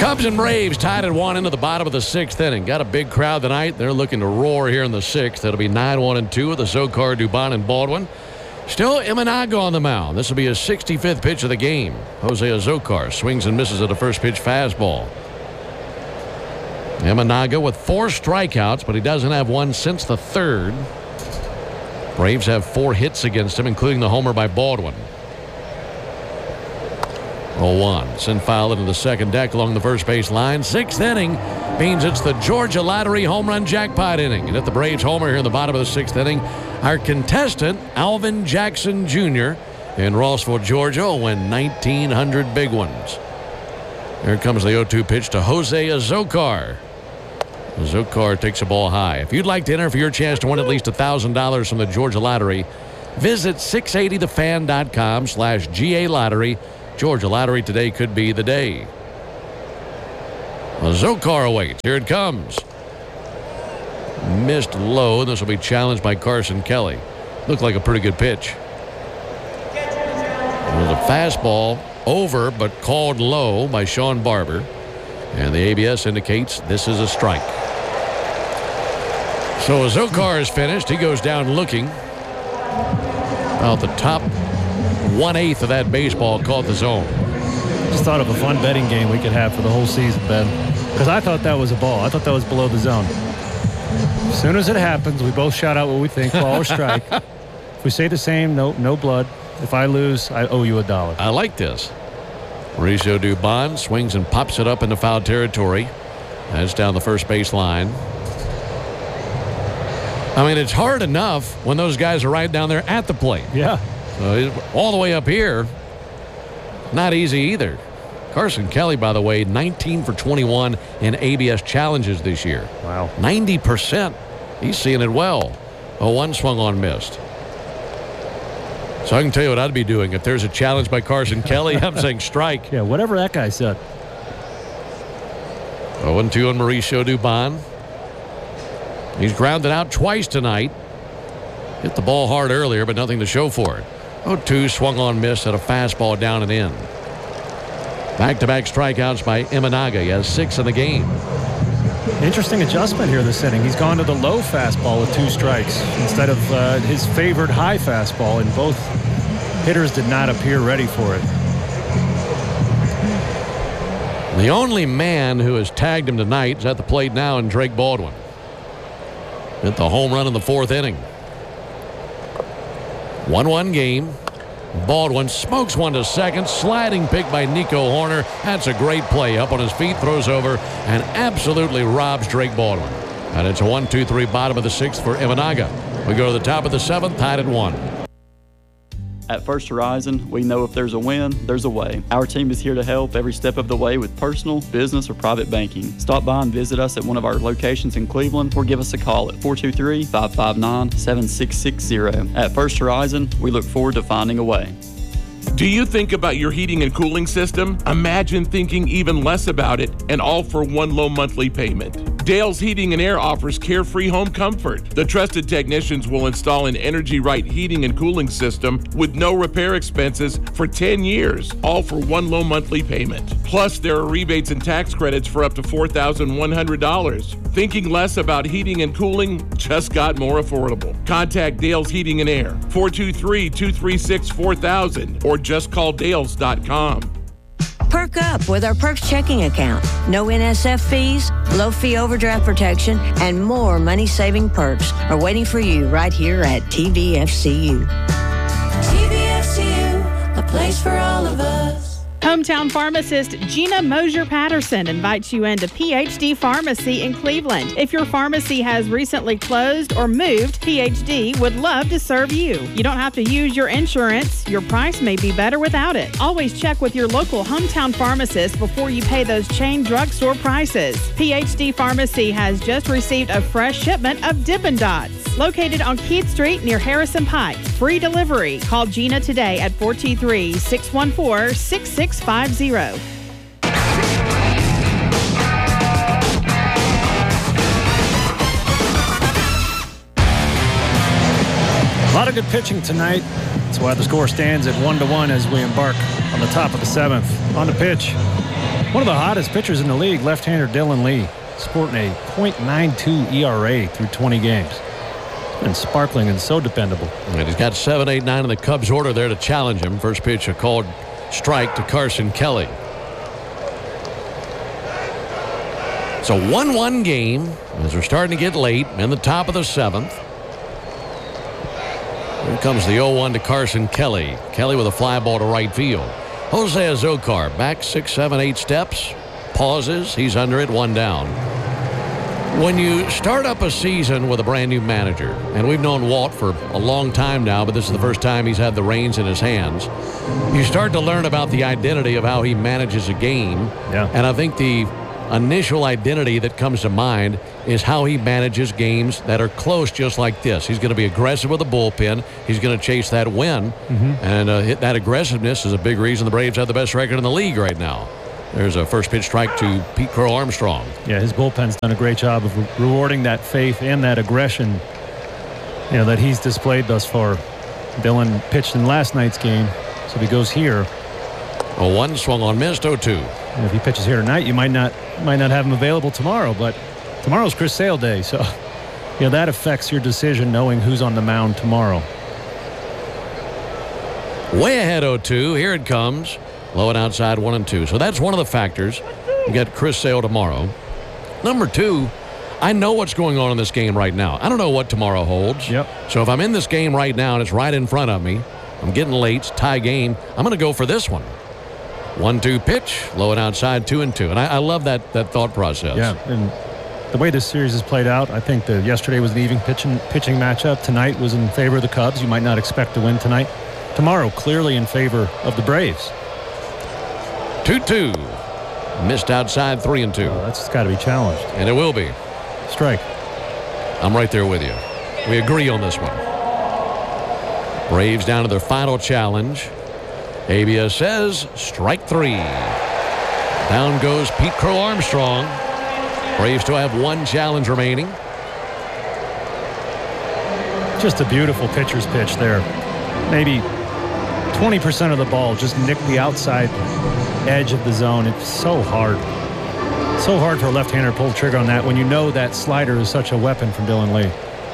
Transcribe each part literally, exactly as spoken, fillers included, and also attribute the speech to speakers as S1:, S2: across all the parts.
S1: Cubs and Braves tied at one into the bottom of the sixth inning. Got a big crowd tonight. They're looking to roar here in the sixth. That'll be nine one and two with Azocar, Dubon, and Baldwin. Still Imanaga on the mound. This will be his sixty-fifth pitch of the game. Jose Azocar swings and misses at a first pitch fastball. Imanaga with four strikeouts, but he doesn't have one since the third. Braves have four hits against him, including the homer by Baldwin. oh one. Send foul into the second deck along the first base line. Sixth inning means it's the Georgia Lottery home run jackpot inning. And at the Braves homer here in the bottom of the sixth inning, our contestant, Alvin Jackson Junior in Rossville, Georgia, will win nineteen hundred big ones. Here comes the oh two pitch to Jose Azocar. Azocar takes a ball high. If you'd like to enter for your chance to win at least one thousand dollars from the Georgia Lottery, visit six eighty the fan dot com slash G A Lottery. Georgia Lottery today could be the day. Azocar awaits. Here it comes. Missed low. This will be challenged by Carson Kelly. Looked like a pretty good pitch. It was a fastball over, but called low by Sean Barber. And the A B S indicates this is a strike. So Azocar is finished. He goes down looking. About the top one-eighth of that baseball caught the zone.
S2: Just thought of a fun betting game we could have for the whole season, Ben. Because I thought that was a ball. I thought that was below the zone. As soon as it happens, we both shout out what we think, ball or strike. If we say the same, no, no blood. If I lose, I owe you a dollar.
S1: I like this. Mauricio Dubon swings and pops it up into foul territory. That's down the first base line. I mean, it's hard enough when those guys are right down there at the plate.
S2: Yeah.
S1: So all the way up here, not easy either. Carson Kelly, by the way, nineteen for twenty-one in A B S challenges this year.
S2: Wow. ninety
S1: percent. He's seeing it well. Oh one swung on, missed. So I can tell you what I'd be doing. If there's a challenge by Carson Kelly, I'm saying strike.
S2: Yeah, whatever that guy said.
S1: oh and two on Mauricio Dubon. He's grounded out twice tonight. Hit the ball hard earlier, but nothing to show for it. oh two swung on, missed at a fastball down and in. Back-to-back strikeouts by Imanaga. He has six in the game.
S2: Interesting adjustment here this inning. He's gone to the low fastball with two strikes instead of uh, his favored high fastball, and both hitters did not appear ready for it.
S1: The only man who has tagged him tonight is at the plate now, and Drake Baldwin. Hit the home run in the fourth inning. one one game. Baldwin smokes one to second. Sliding pick by Nico Horner. That's a great play. Up on his feet, throws over, and absolutely robs Drake Baldwin. And it's a one two three bottom of the sixth for Imanaga. We go to the top of the seventh, tied at one.
S3: At First Horizon, we know if there's a win, there's a way. Our team is here to help every step of the way with personal, business, or private banking. Stop by and visit us at one of our locations in Cleveland or give us a call at four two three, five five nine, seven six six zero. At First Horizon, we look forward to finding a way.
S4: Do you think about your heating and cooling system? Imagine thinking even less about it and all for one low monthly payment. Dale's Heating and Air offers carefree home comfort. The trusted technicians will install an Energy Right heating and cooling system with no repair expenses for ten years, all for one low monthly payment. Plus, there are rebates and tax credits for up to four thousand one hundred dollars. Thinking less about heating and cooling just got more affordable. Contact Dale's Heating and Air, four two three, two three six, four thousand, or just call dales dot com.
S5: Perk up with our Perks checking account. No N S F fees, low fee overdraft protection, and more money-saving perks are waiting for you right here at T V F C U.
S6: T V F C U, a place for all of us.
S7: Hometown pharmacist Gina Mosier-Patterson invites you into P H D Pharmacy in Cleveland. If your pharmacy has recently closed or moved, P H D would love to serve you. You don't have to use your insurance. Your price may be better without it. Always check with your local hometown pharmacist before you pay those chain drugstore prices. P H D Pharmacy has just received a fresh shipment of Dippin' Dots. Located on Keith Street near Harrison Pike. Free delivery. Call Gina today at four two three, six one four, six six five zero.
S2: A lot of good pitching tonight. That's why the score stands at one to one as we embark on the top of the seventh. On the pitch, One of the hottest pitchers in the league, left-hander Dylan Lee, sporting a point nine two E R A through twenty games. And sparkling and so dependable.
S1: And he's got seven, eight, nine in the Cubs order there to challenge him. First pitch, a called strike to Carson Kelly. It's a one one game as we're starting to get late in the top of the seventh. Here comes the oh one to Carson Kelly. Kelly with a fly ball to right field. Jose Azocar back six, seven, eight steps. Pauses. He's under it, one down. When you start up a season with a brand new manager, and we've known Walt for a long time now, but this is the first time he's had the reins in his hands, you start to learn about the identity of how he manages a game.
S2: Yeah.
S1: And I think the initial identity that comes to mind is how he manages games that are close just like this. He's going to be aggressive with the bullpen. He's going to chase that win. Mm-hmm. And uh, hit that aggressiveness is a big reason the Braves have the best record in the league right now. There's a first pitch strike to Pete Crow Armstrong.
S2: Yeah, his bullpen's done a great job of re- rewarding that faith and that aggression, you know, that he's displayed thus far. Dylan pitched in last night's game, so if he goes here.
S1: A one swung on, missed, oh two.
S2: And if he pitches here tonight, you might not might not have him available tomorrow, but tomorrow's Chris Sale day, so you know that affects your decision knowing who's on the mound tomorrow.
S1: Way ahead oh two. Here it comes. Low and outside, one and two. So that's one of the factors. You get Chris Sale tomorrow. Number two, I know what's going on in this game right now. I don't know what tomorrow holds.
S2: Yep.
S1: So if I'm in this game right now and it's right in front of me, I'm getting late, tie game, I'm going to go for this one. One two pitch, low and outside, two and two. And I, I love that that thought process.
S2: Yeah, and the way this series has played out, I think that yesterday was an even pitching, pitching matchup. Tonight was in favor of the Cubs. You might not expect to win tonight. Tomorrow, clearly in favor of the Braves.
S1: two two. Missed outside, three and two.
S2: Oh, that's got to be challenged.
S1: And it will be.
S2: Strike.
S1: I'm right there with you. We agree on this one. Braves down to their final challenge. A B S says strike three. Down goes Pete Crow Armstrong. Braves still have one challenge remaining.
S2: Just a beautiful pitcher's pitch there. Maybe twenty percent of the ball just nicked the outside edge of the zone. It's so hard. So hard for a left-hander to pull the trigger on that when you know that slider is such a weapon from Dylan Lee.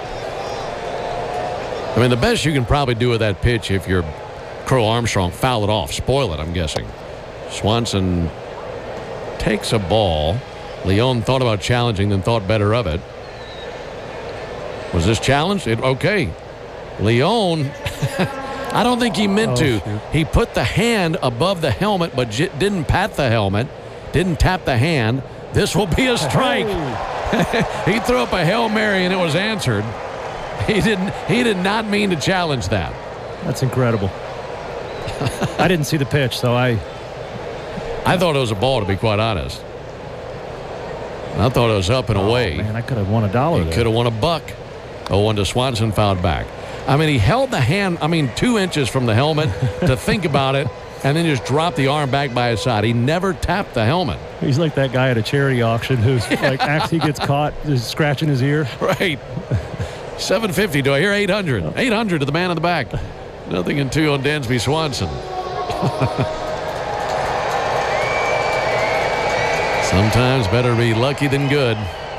S1: I mean, the best you can probably do with that pitch if you're Crow Armstrong, foul it off, spoil it, I'm guessing. Swanson takes a ball. Leon thought about challenging, then thought better of it. Was this challenged? It, okay. Leon, I don't think he meant
S2: oh,
S1: to.
S2: Shoot.
S1: He put the hand above the helmet, but j- didn't pat the helmet, didn't tap the hand. This will be a strike. He threw up a Hail Mary, and it was answered. He didn't. He did not mean to challenge that.
S2: That's incredible. I didn't see the pitch, so I...
S1: I thought it was a ball, to be quite honest. I thought it was up and
S2: oh,
S1: away.
S2: Man, I could have won a dollar.
S1: He could have won a buck. oh one to Swanson, fouled back. I mean, he held the hand, I mean, two inches from the helmet to think about it, and then just dropped the arm back by his side. He never tapped the helmet.
S2: He's like that guy at a charity auction who's yeah. like, actually gets caught just scratching his ear.
S1: Right. seven fifty. Do I hear eight hundred? Oh. eight hundred to the man in the back. Nothing in two on Dansby Swanson. Sometimes better be lucky than good.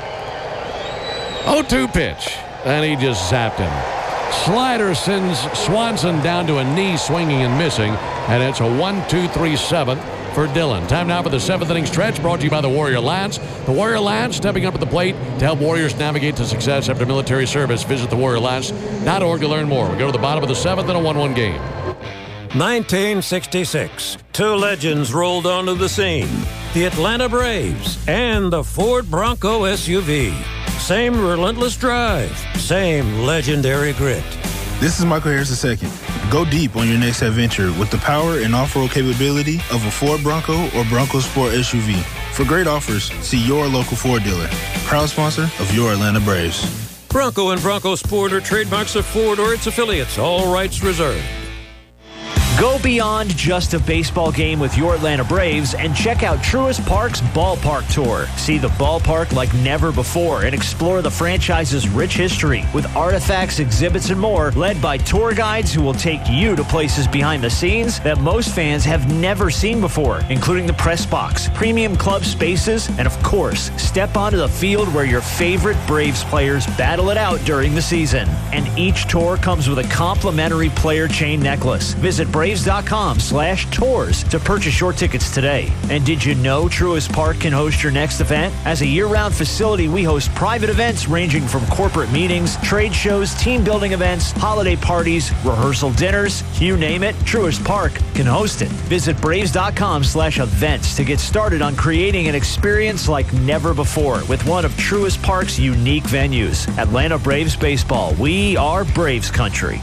S1: oh two pitch. And he just zapped him. Slider sends Swanson down to a knee, swinging and missing. And it's a one two three seven for Dylan. Time now for the seventh inning stretch, brought to you by the Warrior Alliance. The Warrior Alliance stepping up at the plate to help Warriors navigate to success after military service. Visit the warrior alliance dot org to learn more. We go to the bottom of the seventh in a one one game.
S8: nineteen sixty-six. Two legends rolled onto the scene. The Atlanta Braves and the Ford Bronco S U V. Same relentless drive, same legendary grit.
S9: This is Michael Harris the second. Go deep on your next adventure with the power and off-road capability of a Ford Bronco or Bronco Sport S U V. For great offers, see your local Ford dealer. Proud sponsor of your Atlanta Braves.
S8: Bronco and Bronco Sport are trademarks of Ford or its affiliates. All rights reserved.
S10: Go beyond just a baseball game with your Atlanta Braves and check out Truist Park's Ballpark Tour. See the ballpark like never before and explore the franchise's rich history with artifacts, exhibits, and more, led by tour guides who will take you to places behind the scenes that most fans have never seen before, including the press box, premium club spaces, and of course, step onto the field where your favorite Braves players battle it out during the season. And each tour comes with a complimentary player chain necklace. Visit Braves.com slash tours to purchase your tickets today. And did you know Truist Park can host your next event? As a year-round facility, we host private events ranging from corporate meetings, trade shows, team building events, holiday parties, rehearsal dinners, you name it, Truist Park can host it. Visit Braves.com slash events to get started on creating an experience like never before with one of Truist Park's unique venues. Atlanta Braves Baseball. We are Braves country.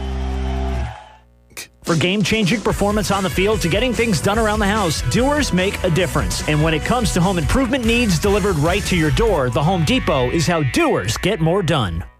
S10: For game-changing performance on the field to getting things done around the house, doers make a difference. And when it comes to home improvement needs delivered right to your door, the Home Depot is how doers get more done.